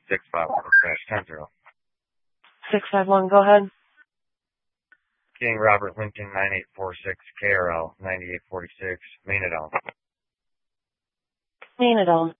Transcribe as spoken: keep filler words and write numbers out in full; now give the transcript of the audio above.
six five one crash ten zero. six five one, go ahead. King Robert Lincoln nine eight four six K R L ninety-eight forty-six, main it on. Main it on.